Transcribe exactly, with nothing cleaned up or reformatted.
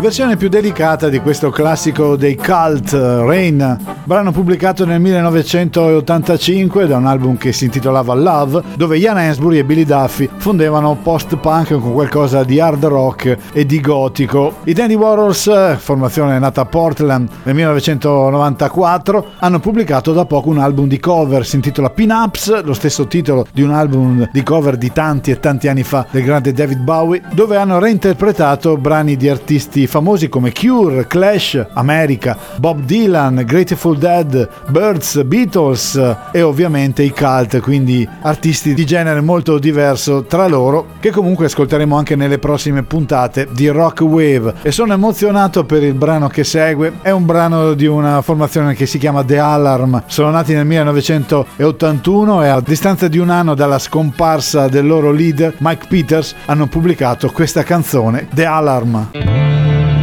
Versione più delicata di questo classico dei Cult, Rain, brano pubblicato nel millenovecentottantacinque da un album che si intitolava Love, dove Ian Ansbury e Billy Duffy fondevano post-punk con qualcosa di hard rock e di gotico. I Dandy Warhols, formazione nata a Portland nel millenovecentonovantaquattro, hanno pubblicato da poco un album di cover, si intitola Pin-Ups, lo stesso titolo di un album di cover di tanti e tanti anni fa del grande David Bowie, dove hanno reinterpretato brani di artisti famosi come Cure, Clash, America, Bob Dylan, Grateful Dead, Birds, Beatles e ovviamente i Cult, quindi artisti di genere molto diverso tra loro, che comunque ascolteremo anche nelle prossime puntate di Rock Wave. E sono emozionato per il brano che segue, è un brano di una formazione che si chiama The Alarm, sono nati nel millenovecentottantuno e a distanza di un anno dalla scomparsa del loro leader Mike Peters hanno pubblicato questa canzone, The Alarm.